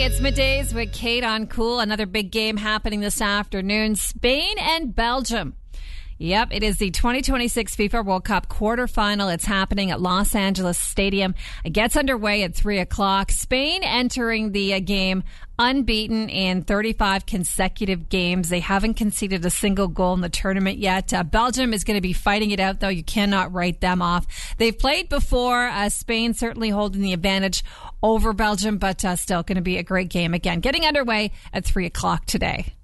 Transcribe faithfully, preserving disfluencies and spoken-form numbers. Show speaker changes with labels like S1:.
S1: It's Middays with Kate on Cool. Another big game happening this afternoon. Spain and Belgium. Yep, it is the twenty twenty-six FIFA World Cup quarterfinal. It's happening at Los Angeles Stadium. It gets underway at three o'clock. Spain entering the uh, game unbeaten in thirty-five consecutive games. They haven't conceded a single goal in the tournament yet. Uh, Belgium is going to be fighting it out, though. You cannot write them off. They've played before. Uh, Spain certainly holding the advantage over Belgium, but uh, still going to be a great game again. Getting underway at three o'clock today.